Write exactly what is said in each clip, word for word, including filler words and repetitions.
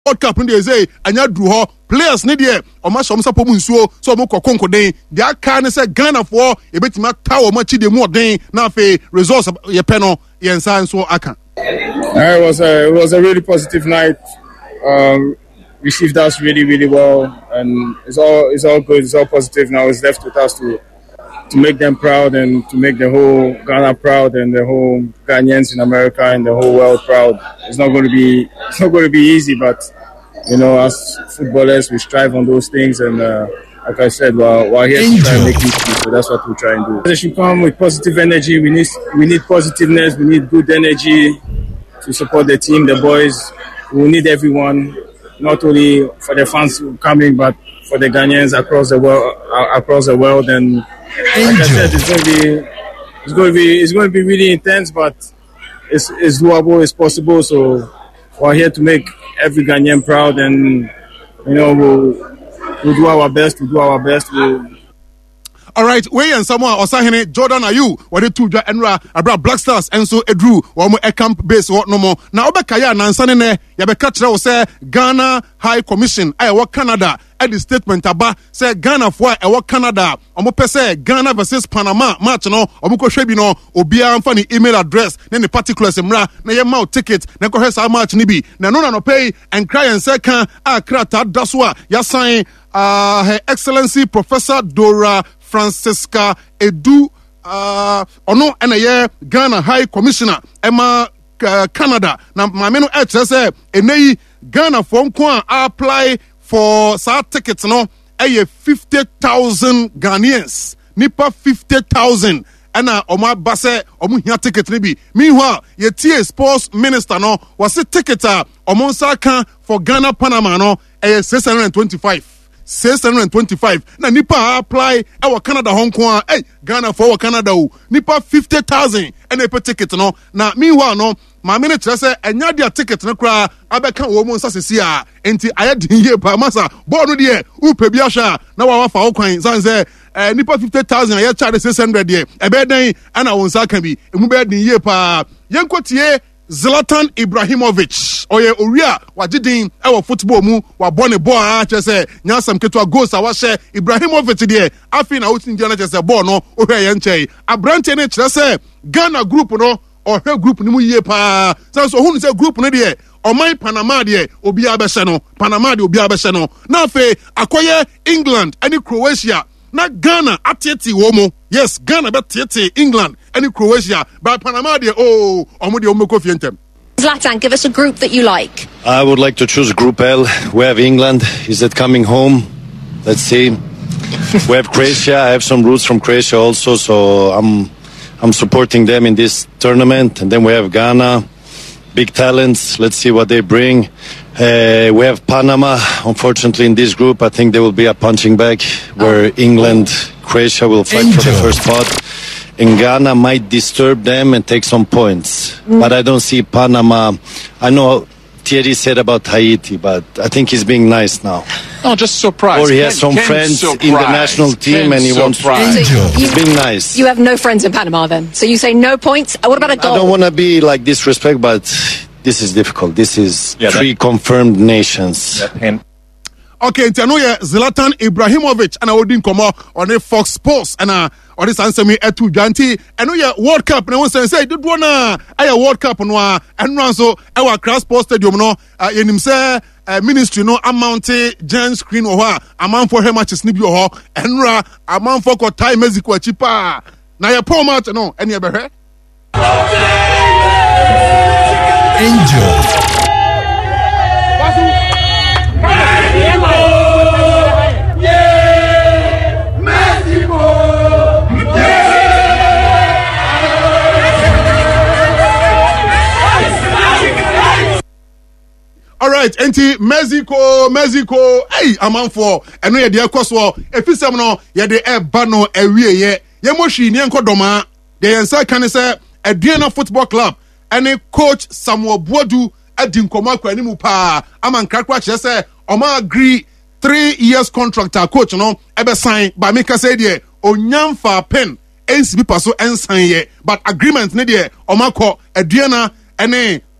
World Cup no dey say anya dru ho players ne dey o ma som sapo mu nsuo so mo kokonko den dey aka ne say Ghana for e betima tawo ma chi dey mu odin na fe results ye pe no ye nsa nso aka. It was a it was a really positive night. Um received us really really well, and it's all it's all good, it's all positive. Now it's left with us to to make them proud and to make the whole Ghana proud and the whole Ghanaians in America and the whole world proud. It's not going to be it's not going to be easy, but you know, as footballers, we strive on those things, and uh, like I said, we're, we're here to try and make history. So that's what we try and do. They should come with positive energy. We need we need positiveness. We need good energy to support the team, the boys. We need everyone, not only for the fans coming, but for the Ghanaians across the world. Uh, across the world, and like I said, it's going to be it's going to be it's going to be really intense, but it's it's doable, it's possible. So we're here to make every Ghanaian proud, and you know we'll we'll do our best. We'll do our best. We'll... All right, we and someone Osahene Jordan Ayew were the two Enra Abra Black Stars and so Edru or a camp base what no more. Now Obekaya Nansane Yabekatra say Ghana High Commission I work Canada at the statement aba say Ghana for I work Canada omo pese Ghana versus Panama match no omo ko hwebi no obia amfa ni email address na the particulars mra na ye ma ticket na ko hwesa match ni bi na no na no pay and cry and say kan akra ta daso a ya sign uh, Her Excellency Professor Dora Francisca Edu uh, ono ena ye Ghana High Commissioner Emma uh, Canada na maame no e kire say eneyi Ghana for nko apply for sa tickets no eye fifty thousand Ghanaians nipa fifty thousand ana omo abase omo hia ticket ni bi meanwhile ye tie sports minister no was ticket a omo nsa kan for Ghana Panama no eye six hundred twenty-five six hundred twenty-five na nipa apply e wa Canada Hong Kong eh Ghana for Canada o nipa fifty thousand and e pe ticket no na meanwhile no ma me ne kire say enya dia ticket no kra abeka wo mu nsasesi a enti ayedin ye pa masa board no de u pe bi ahwa na wa wafa wo kwan san say eh nipa fifty thousand aye charge six hundred de e be dan ana won sa kan bi emu be din ye pa yenkotie Zlatan Ibrahimovic oye owia wagidin e wo football mu wa bone ball a che say nyasam keto goals a wa she Ibrahimovic de afi na utin dia na che say ball no o hwe ye nchei abrante ne kire say Ghana group no or her group ni mu ye pa so so hu say group no de o man Panama de obi abehye no Panama de obi abehye no na fe akoye England and Croatia na Ghana atete wo mo yes Ghana betete England and Croatia but Panama de oh omo de omo kofi entem. Zlatan, give us a group that you like. I would like to choose Group L. We have England. Is it coming home? Let's see. We have Croatia. I have some roots from Croatia also, so I'm I'm supporting them in this tournament. And then we have Ghana, big talents. Let's see what they bring. Uh, we have Panama. Unfortunately, in this group, I think there will be a punching bag where England, Croatia will fight Angel. for the first spot. And Ghana might disturb them and take some points. Mm. But I don't see Panama. I know Thierry said about Haiti, but I think he's being nice now. No, just surprised. Or he has some Ken friends surprised. in the national team Ken and he wants to. He's being nice. You have no friends in Panama then? So you say no points? What about a goal? I don't want to be like disrespect, but this is difficult. This is yeah, three that, confirmed nations. Okay, nti ano ye Zlatan Ibrahimovic ana odin komo on a Fox Sports ana on this answer me etu dwanti ano ye World Cup na won say say dodo na aya World Cup no a eno so e wa Cross Sports Stadium no yenim say ministry no amount giant screen o ho a amanfo he matches ni bi o ho enra amanfo ko time Mexico achipa na ye pro match no ene ye behwe Angel. All right, enti Mexico, Mexico, hey, amanfo, eno ye de ekoso, efisem no ye de eba no ewie ye. Ye mo hwi ni enkodoma, de yensa kan se Aduana Football Club, ene coach Samuel Boadu adi nkoma kwa ni mu pa, ama nkrakwa kire se oma agree three years contract a coach no ebe sign ba make say de onyamfa pen N C B paso ensan ye, but agreement ne de oma ko Aduana ene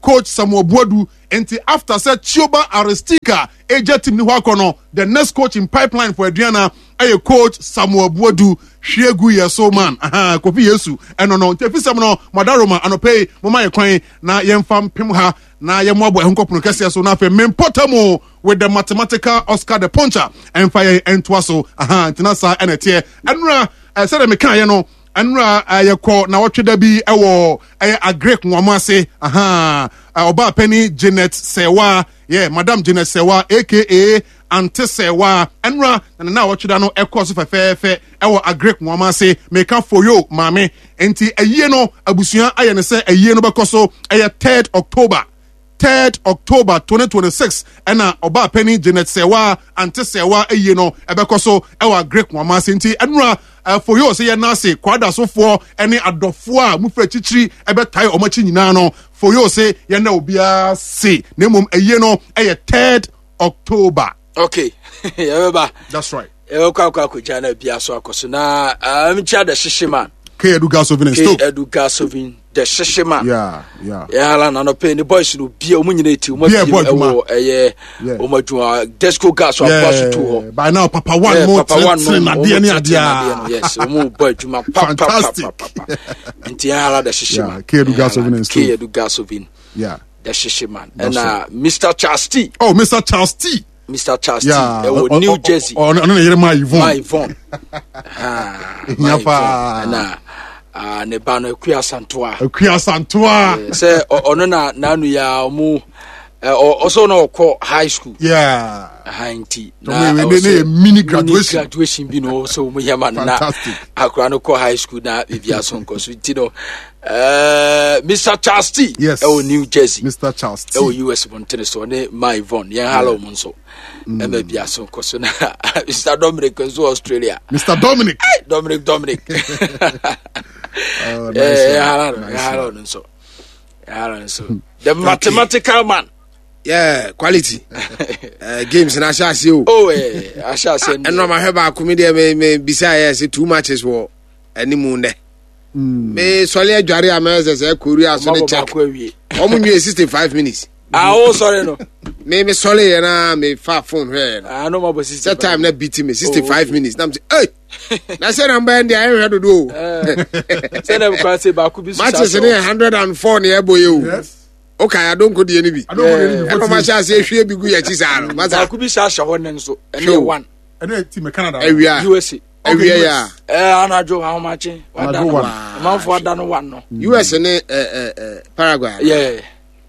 coach Samuel Boadu. And after said Chioba Aristika, agent team Niwakono, the next coach in pipeline for Adriana, a coach Samuel Boadu, Shiegu Yeso man, aha, Kofi Yesu, and no, Tefisamno, Madaroma, Anope, Mama Yakwain, na Yemfam Pimha, na Yamwabo, Hunko Procasia, so now for Mempotamo with the mathematical Oscar the Puncher, and Fire and Twaso, aha, Tinasa, and a tear, and I said, Mekayano. Anra ayeko na watwe da bi ewo eh agrek nwamase aha oba penny Janet Sewa yeah Madam Janet Sewa aka Auntie Sewa anra na na watwe da no ekoso fefefe ewo agrek nwamase meka for you mame enti aye no abusua aye ne se aye no bekoso aye third October third October twenty twenty-six ena oba penny Janet Sewa Auntie Sewa aye no ebekoso ewo agrek nwamase enti anra Uh, for you say na say kwada so for any adofo a mufra chichiri ebe tai omachi nyina no for you say ye na obia say na mum eye no eye third October. Okay. Yeah, that's right. E kwa kwa kwa jana bia so akoso na am cha da shishima K Edu Gasovin K Edu Gasovin the shishima yeah yeah yeah la na no pay ni boys no bia omu nyina ti omu bia ewo eye omadua Desco gas wa pass to by now papa one yeah, more papa one more na dia ni adia yes omu boy juma papa papa enti ya la the shishima K Edu Gasovin K Edu Gasovin yeah the shishima and uh, Mister Charles T oh Mister Charles T Mister Charles yeah. T uh, New Jersey oh no no yere ma Yvonne ma Yvonne ah nyafa na ah ne ba no Akua Santoa Akua Santoa say ono na nanu ya mu also no call high school yeah high tea na mini graduation graduation bi no so mu yama na Akura no call high school na bibia so nko so ti no Uh, Mister Charles T. Yes. Oh, New Jersey. Mister Charles T. Oh, U S Montana. So, ne my Yvonne. Yan hello, Monso. Eme biya so koso na. Mister Dominic so Australia. Mister Dominic. Dominic Dominic. Oh, nice. Yeah, hello, hello, so. Yeah, so. The mathematical man. Yeah, quality. uh, games na shasi o. Oh, eh, I shall send. And no ma heba comedy me me bisa say two matches wo any munde. Me sole adware ameze say Korea so dey check. Omo nwie sixty-five minutes. Ah, oh sorry no. Me me sole na me fa phone here. Ah, no more sixty-five. That time na beat me sixty-five oh, minutes. Na me say, hey. Na say number end I heard do. Eh. Say na kwa say ba ku bi so. Matches ni one hundred and four na ebo ye o. Yes. Okay, I don't go the enemy. I don't go the enemy. I ma sha say hwe bi gu ya chi sa no. Ba ku bi sha sha ho nen so. Ene one. Ene team Canada. U S A. Okay, yeah. Eh, anajo how much? What that one? Man for that one no. U S ne eh eh Paraguay. Yeah.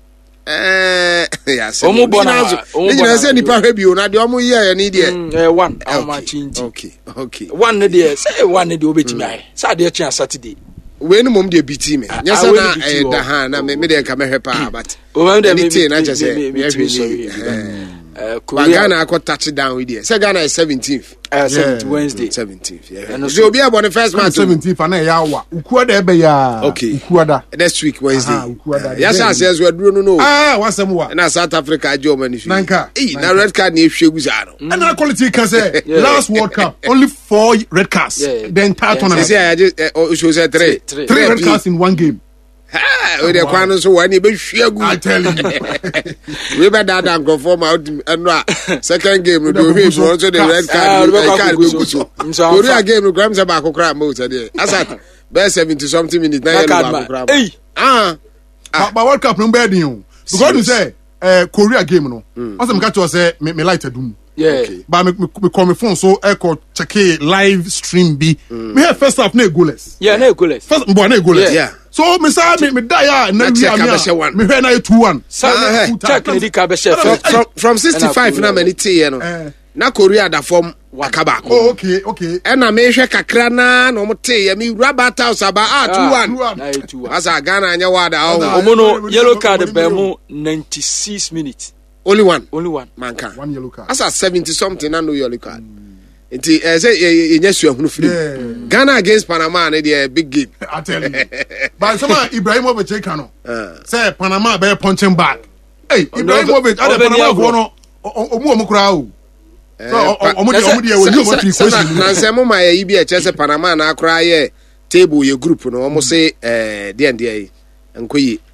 Eh, yes. Omo bona. Ni na say ni pa hwe bi o na de omo ye ne de. Eh one. How much inti? Okay. Okay. One ne de say one ne de obetimi ai. Say de chia Saturday. We no mom de biti me. Nya say na eh da ha na me me de ka me hwe pa but. O me de me na che say me hwe. Uh, Ghana I got touch down with you. Say Ghana is seventeenth. Uh, seventeenth, yeah. Wednesday. seventeenth, yeah. And so be about the first match. seventeenth, and ya wa. Ukuada be ya. Okay. Ukuada. Next week, Wednesday. Aha, Ukuada. Yes, I says we do no no. Ah, what's some more? Na South Africa, Germany. Nanka. Eh, na red card ni Shegu Zano. And na quality can say last World Cup only four red cards. Yeah. The entire tournament. Say I just oh show say three. Three, three red cards in one game. Ah, we dey kwano so wani be Shegu. I tell you. We be that and go form out and second game we do hit also the red card card we go so. Korea game we gram say ba kokra mo say there. Asat be seventy something minutes na yellow ba kokra. Hey. Ah. But World Cup no be dey o. Because you say eh Korea game no. Once me catch you say me me light adum. Yeah. Okay. But me me call me phone so I could check live stream be. Me have first half na goalless. Yeah, na goalless. First boy na goalless. Yeah. So me say me me die ya na we am me na two one. Check the ka from from sixty-five na many t no. Na Korea da form akaba ko. Oh okay, okay. E na me hwe kakra na no mo te ya me rubber house aba ah two one. Na two one. Asa Ghana anya wada ah. Omo no yellow card be mu ninety-six minutes. Only one. Only one. Manka. One yellow card. Asa seventy something na no yellow card. Nti eh say enyesu ehunu free. Ghana against Panama na dey big game. I tell you. But some Ibrahimovic can no. Say Panama be punching back. Hey, Ibrahimovic ade Panama for no omu omu kura o. So omu dey omu dey we you want question. Na say mo ma yi bi e che say Panama na akura ye table ye group no omu say eh dey dey enkoyi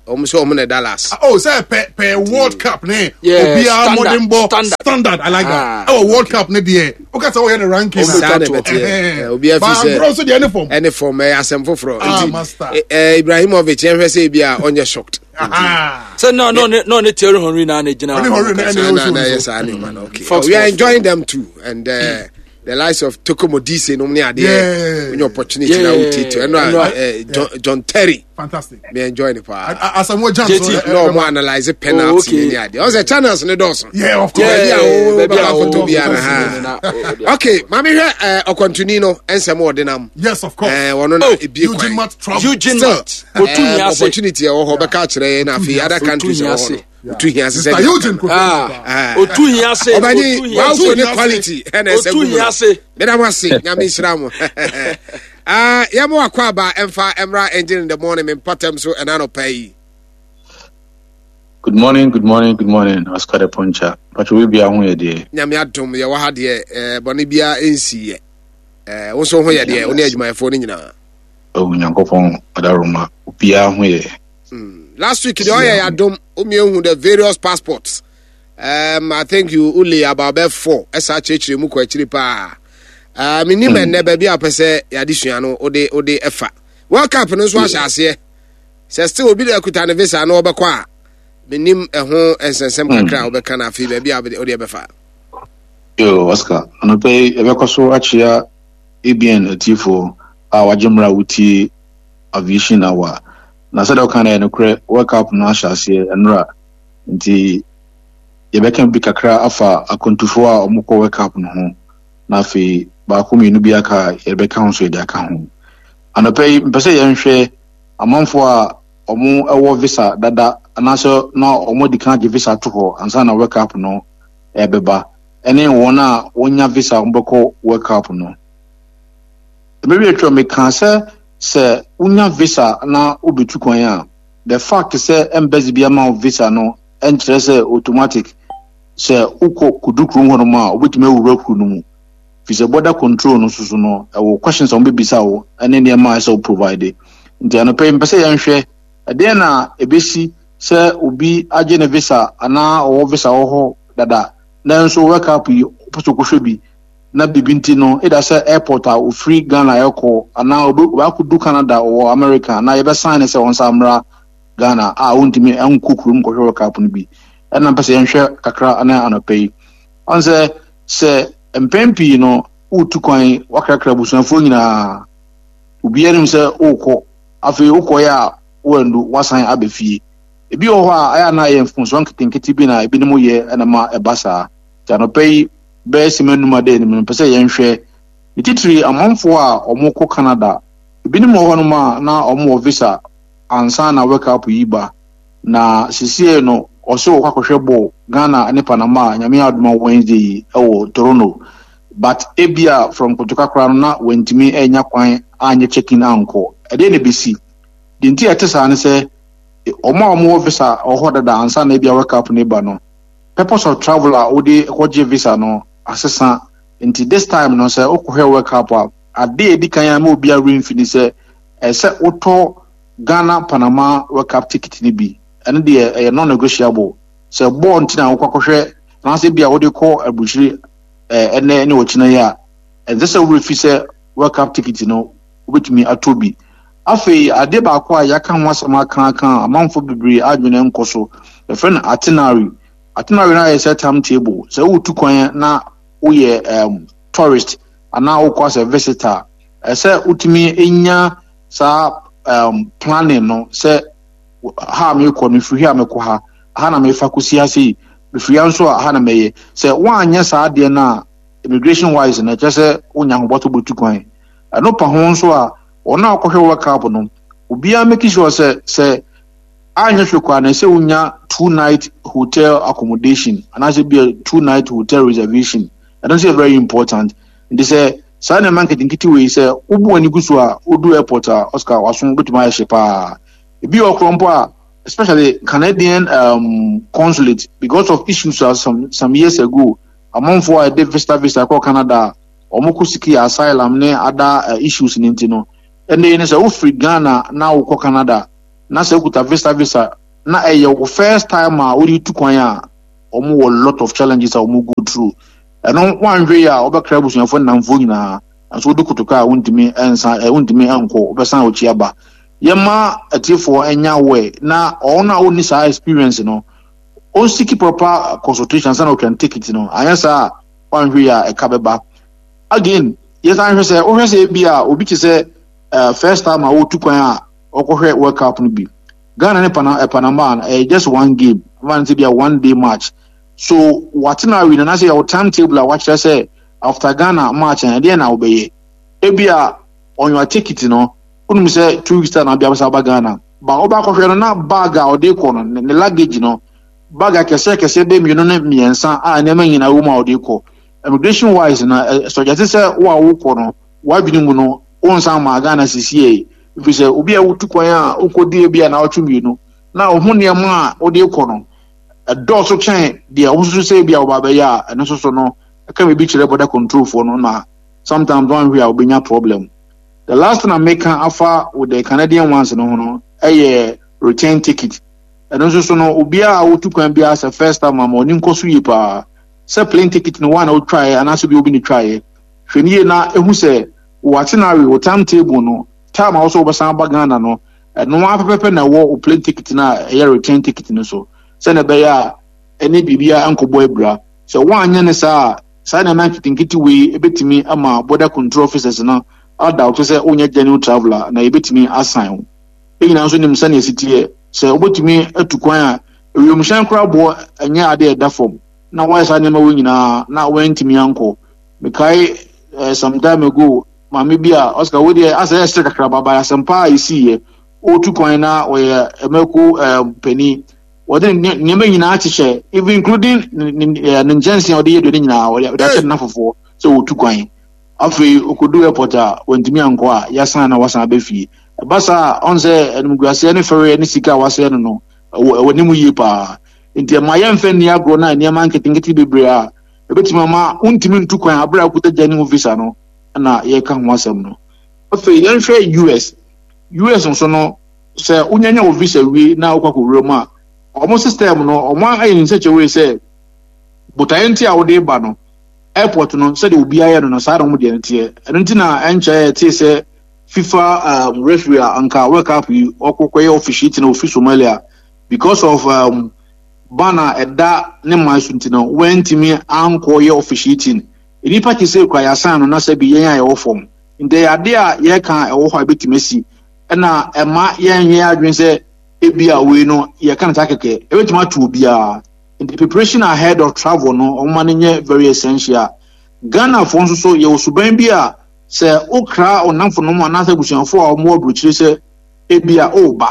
almost so many Dallas. Oh, say per per World Cup, ne? Yeah, Obia modern ball standard. standard. I like Ah, that. Oh, World Cup, ne dear. Okay, so we had the ranking. Obia But I'm also the uniform. any form, eh, asem foforo. Ah, master. Eh, Ibrahimovic, eh, say bia on your shocked. Ah. So no, no, no, no, Thierry Henry na ne jina. Only Henry na- No, no, no, yes, I know, man. Okay. Fox We are Sports. enjoying them too, and uh, the likes of Tokomo Dise, no money Yeah. there. When opportunity Yeah. now to, and No, uh, John, John Terry, Fantastic. me enjoying the part. As I'm watching, J T, No more analyze the penalty. Oh, okay. in the idea. Also, channels in the Dawson. Yeah, of course. Yeah, Baby, oh, baby, baby, oh, to be oh, an- oh, oh, Okay, mami here, uh, o continue and some more than Yes, of course. Eh, one on Oh, a big Eugene Matt Trump. Eugene Still, Matt. Otunya um, ase. opportunity or Hobeka Chere na fi other countries or Otunya ase. Otunya ase. Mister Eugene Kofi. Ah, Otunya ase. Obani, Otunya wow, ase. so the quality. And I said, Otunya ase. then I must say, Yami Sram. Ah, Yamo Aquaba, Emfa, Emra engine in the morning in Patem so and I don't pay. Good morning, good morning, good morning. Oscar de Poncha. But we be away there. Yami Atom, Yawaha dear, Bonibia in sea. Eh, also where dear, only edge my phone in. Oh, Yankopon, Adaruma, be away. Last week, the Oya Adom, Umio, the various passports. Um, I think you only about four. S H H Muko Chilipa. Uh, minimum mm. never be a per se additional or de or de effa. World Cup no so as here. Say still be the kutana visa no obekwa. Minim e ho ensensem kakra obeka na afi be bia o de befa. Yo, Oscar, ano pay ebekoso achia ebien atifo a wajemra wuti aviation awa. Na said okana no kre World Cup no ahase enra nti yebeka bi kakra afa akontufo a omukọ World Cup no ho. Na afi ba ko mienu bi aka yebeka ho so edi aka ho. Ano pay mpese yenhwe amanfo a omo ewo visa dada anaso na omo dikan je visa to ho ansa na World Cup no ebeba ene won a wonya visa mbeko World Cup no maybe etwa me kan se se wonya visa na obetu kwan a the fact se embassy bia ma visa no entre se automatic se uko kudukuru ho no ma obetime wura kuru no mu visa border control no susu no e wo questions on bebisa wo ene ne ma se provide nti ano pay mpese yenhwe ade na ebesi se obi age ne visa ana o visa wo ho dada nanso World Cup yi poso kohwe bi na bibinti no ida se airport a o free Ghana yako ana obi akudu Canada or America na yebe sign se won samra Ghana a wontimi enkukurum kohwe World Cup no bi ena mpese yenhwe kakra ana anopai onse se mpempi no utukwan wakrakra busanfo nyina obianim se okọ afi okọ ya wandu wasan abefie ebi o ho a aya na ye mfunso nketenkete bi na ebi nemu ye na ma ebasa janopai be simenuma de nim pese ye nhwe ititiri amanfo a omukọ Canada ebi nemu ho no ma na omo visa ansa na World Cup yiba na sisie no oso kwakohwe bo Ghana ne Panama nyame aduma Wednesday ewo Toronto but ebia from Kotokakra na wentimi enya kwan anye check-in anko ede ne besi dinti atesa ne se omo omo visa ohoda da ansa na ebia World Cup ne ba no purpose of traveler odi ekoje visa no asesa nti this time no se okohwe World Cup a ade edi kan ma obi a renfini se ese oto Ghana Panama World Cup ticket ni bi ene de e non negotiable se bo ntina okohwe na se bia odi ko abushiri eh ene ene ochina ya this a we fi se World Cup ticket no obetumi atobi afei ade ba kwa yaka ho asama kan kan amanfo bibiri adwene nkoso the friend itinerary itinerary na is set timetable so utu kwan na uye um tourist ana ukwa se visitor ese utumi enya sa um planning no se ha me ko me free ha me ko ha ha na me fakusi ase me free anso ha na meye se wanya sa ade na immigration wise na just unya ho boto botu kwan ano pa ho nso a ona akohwe World Cup no obia make sure say say anya hwekwa na say unya two night hotel accommodation and as be two night hotel reservation and that's very important and they say sana marketing kiti we say ubu ani gusu a odu airport a Oscar wason betuma ya shepa ebi okrompo a especially Canadian um consulate because of issues uh, some some years ago among for a visa visa ko Canada omokusiki asylum ne other uh, issues ni ntino and then say o free Ghana now ko Canada na sɛ kuta visa visa na ɛyɛ wo first time a wodi tu kwan a ɔmo wɔ lot of challenges a ɔmo go through ɛno wanhwe a ɔbɛkra busuafo namfo nyinaa nso wodi kutuka a wontimi ɛnsa ɛ wontimi ɛnkɔ ɔbɛsan ɔkyi aba yɛma atiefo ɛnya wɛ na ɔno a onni saa experience no on seek proper consultation sana can take it no ayasa wanhwe a ɛka bɛba again yes anhwe sɛ wohwɛ sɛ bia obi ti sɛ first time a wotu kwan a ɔkɔhwɛ World Cup no bi Ghana ne Panama Panama uh, just one game one to be a one day match so what na we na say your timetable a watch say after Ghana match and then na obeye ebia on your ticket no unum say two weeks na bia ba Ghana ba oba kɔhwɛ no na bag a ɔde kɔ no ne luggage no bag a kɛse kɛse be mi no ne miensa a ne ma nyina wo ma ɔde kɔ immigration wise na so just say wo a wo kɔ no wa bi mu no onsa ma Ghana sisie if say obi a wotu kwan a okodi bia na otwumi no na ohun niam a odi kɔ no do so chen dia osusu say bia oba ya eno so so no aka me bi kire border control for no na sometimes one we obenya problem the last thing I make afa with the Canadian ones no no eh return ticket eno so so no obi a wotu kwan bia as first time am oni nkoso yi pa say plane ticket no one out try and aso bi obi ni try hwenie na ehu say what na we timetable no time also obasan ba Ghana no no apepepe na wo plane ticket na e return ticket no so se na be ya eni bibia ankobo ebra so wanya ne sa sa na na kitinkiti we ebetimi ama border control officers na ada to say onya genuine traveler na ebetimi assign e nyina so nim sa na esitie se obetimi atukwan a ewumshan krabo anya ade eda form na wa sa ne ma wo nyina na wentimi anko mekai uh, some time ago mami bia Oscar we dey as a extra kraba ba asempa isi o tu kwan na o ye emeko peni o de nyema nyina akyehye even including ninjensi o de ye do nyina o de akyɛ na fofo so o tu kwan afei okodu airport a wantimi anko a yasan na wasan abefie basa onse enumuguase ne fere ne sika wase no no woni mu yi pa nti ma yemfe ni agro na niam anketingeti bebre a ebetima ma untimi ntu kwan abra akuta jani mu visa no na ye ka ho asem no afei yenhwe U S U S nso no se unyanya o visa wi na okwa Roma omo system no omo ayin such a way say butayenti a wode ba no airport no se de obi aye no sa ro mu de ntie eno nti na enche tie se FIFA um, referee anka World Cup yi okokoye officiate na official Somalia because of um, bana eda ne masunti no wentimi anko ye officiating ini pa kise kwa ya san no na se bi yen aye wo form nde ade a ye kan e wo ho abetimesi na ema yen ye adwen se ebia we no ye kan ta keke ebetima tu obia in the preparation ahead of travel no o ma nye very essential Ghana for nso so ye osuban bia se okra onamfo no ma na se busuanfo a mo abrochire se ebia o ba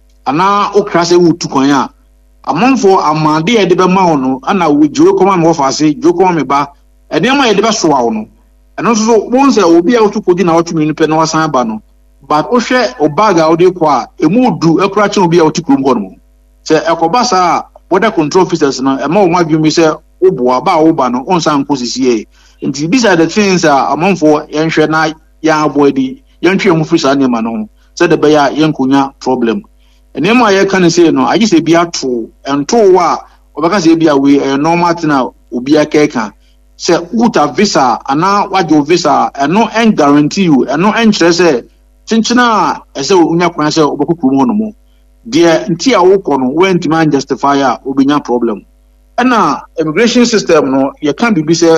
ana okra se wutu kwan a amanfo amade ye de be ma no ana wo jiro koma me wo fa se jiro koma me ba ene ma ye de be so wa no eno so so won se obi a wotu kodi na wotu mi pe na wasan ba no but o hwe o bag a odi kwa a emu du ekura che obi a wotu krom ho no se ekoba sa border control officers no e ma o ma dwumi se oboa ba o ba no on san kosisi e nti these are the things a amanfo yenhwe na ya avoid yentwe mu frisa ne ma no se de be ya yenkonya problem ene ma ye kan se no agi se bia to ento wa obaka se bia we e normal tina obi akeka se uta visa ana wajo visa eno en guarantee you eno en kire se chinchina ese unya kwan se obekukuru ho no mo de nti a wo kɔ no went man justify a obenya problem ena immigration system no you can be say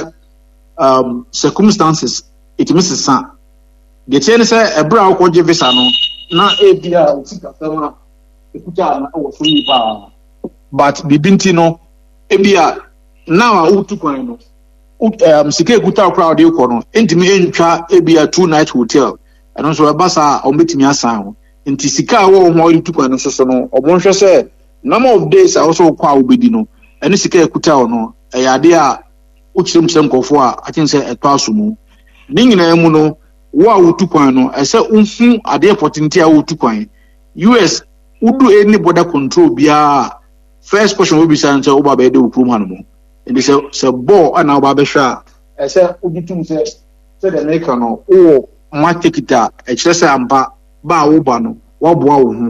um circumstances it misses sa de tie ne se ebra wo kɔ visa no na e bia utika sama ekuja na wo so yi ba but bibinti no e bia now wo tu kwan no um sike guta crowd e kɔ no entimi entwa e bia two night hotel eno so ebasa o betimi asan ho nti sika wo ho ori tukwa no soso no obonhwe se number of days also kwa obedi no ene sika ekuta wo no eyade a uchirem chirem kofo a atin se eto asomu ni nyina mu no wo a wotukwan no ese unfu ade opportunity a wotukwan U S udu any border control bia first question we be say nse oba be de ukrum hanu mo ndi se se bo ana oba be hwa ese obitum se se de make no o ma tekita e kire se ampa ba wo ba no wo boa wo hu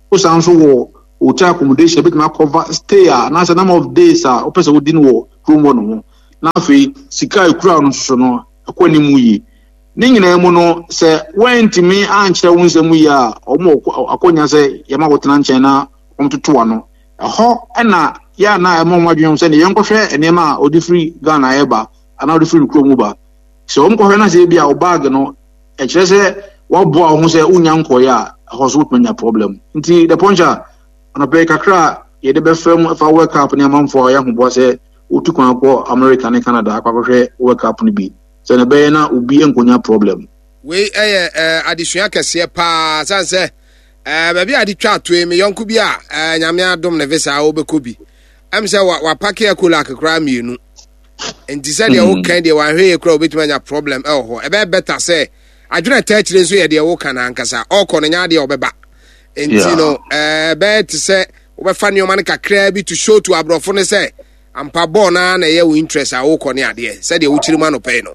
Osan so wo hotel accommodation bit ma cover stay a na number of days a o pese wo din wo room no na afi sika ekura no so no akwani mu yi ni nyina mu no se went me anche wo nsemu yi a omo akonya se yema wo tena nche na omtoto no ho na ya na emo mwadwen se ne yenkohwe enema a odi free Ghana eba ana odi free kro mu ba se omkohwe na se bia o bag no e kire se wo bo a ho se unya nkoya a hoso utmanya problem nti the poncha ana pe kakra ye de be fam fa world cup ne amamfo ya ho bo se utukwan ko America ne Canada akwakohwe world cup ne bi se ne be na obi enkonya problem we eh eh adisua kese pa sanse eh ba bi aditwa atoe me yonku bi a eh nyame adom ne visa obeko bi am se wa wa pack ya kula akra mienu enti se de wo kan de wa hwe ekra obetumanya problem eh ho e be better se adwena tachire nso ye de wo kan ankasa okọ no nya de obeba enti no eh bet se obefa ne oman kakra bi to show to abrofo ne se ampa ball na na ye wo interest a wo kọ ne ade se de wo chirima no pay no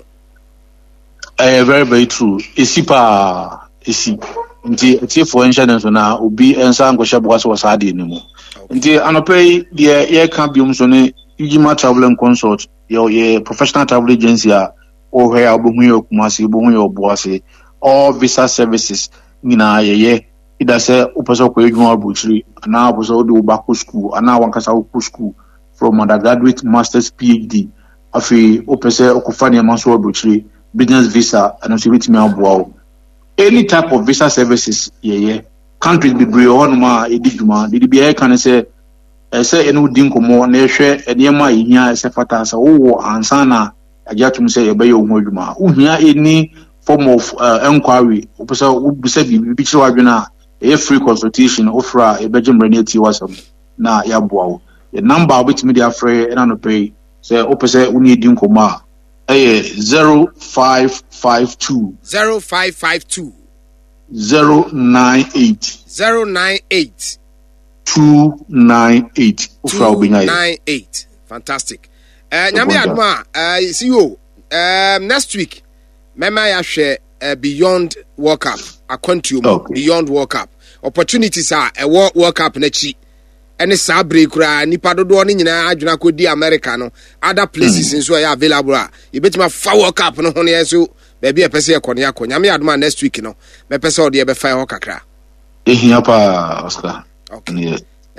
eh very very true isipa isi nti ati for insurance na obi ensa angohye boaso wasade ni mu nti anope de ye kan biom so ne Ujima Travel and Consult your ye professional travel agency a o he abohu ye Kumasi bohu ye Obuasi all visa services nyina ye ye ida se upeso ko edwuma abuchiri ana abuso odi ubako school ana wankasa uku school from undergraduate masters PhD afi upese okufani amanso abuchiri business visa and so bitimi abuawo any type of visa services ye ye countries be bre onuma ediduma didi bia kan say ese enu dinkomo na ehwe enema ihia ese fata sa wo ansa na ajatum say ebe ye ohun adwuma uhia any form of uh, inquiry opesa ubisa bibi bi chiwa adwena e free consultation ofra ebejimre na eti wasam na ya boawo the number obetimi dia free e na no pay say opesa uni dinkomo a eye zero five five two zero five five two zero nine eight zero nine eight two nine eight two nine eight fantastic eh nyame aduma eh see you um next week mema ya hwe uh, beyond World Cup akwantuom okay. Beyond World Cup opportunities are a World Cup na chi ene sa break kura nipa dodo ne nyina adwuna kodi America no other places nso mm. are available a yebetima fa World Cup no ho ne so ba bia pese ekone akọ nyame aduma next week no me pese ode e be fa ho kakra ehia pa Oscar. Okay. Yeah.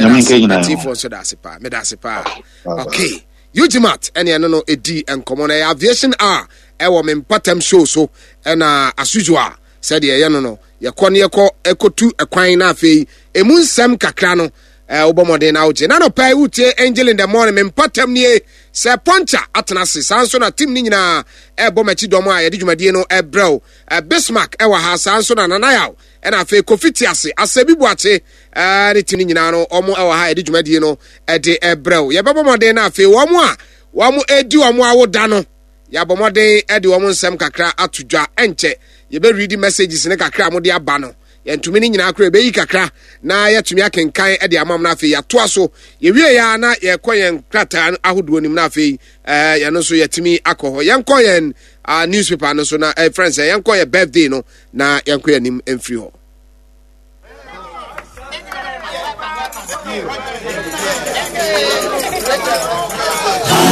Okay. Ujimat any no edi and common aviation are ewo mempatam show so and uh, as usual said ye no no ye kone ye ko ekotu ekwan na afei emu nsem kakra no eh obomode na uche na no pay uche angel in the morning mempatam nie se poncha atenase sanso na team ni nyina e bomachi domo a ye de dwumadie no e brew e Bismarck e wa ha sanso na nanayaw and afei kofiti ase asebi buache eh de team ni nyina no omo e wa ha ye de dwumadie no e de e brew ye bobomode na afei wo mo a wo mo edi wo mo awoda no ya bomode e de wo mo nsem kakra atudwa enche ye be read messages ne kakra mo de aba no yentumi ni nyina akra be yi kakra na yetumi akenkan e de amam na afei yato aso ye wie ya na ye koyen krata ahodo nim na afei eh ye no so yetumi akoho yenko yen uh, newspaper no so na eh, friends eh, yenko ye birthday no na yenko ye nim emfiri ho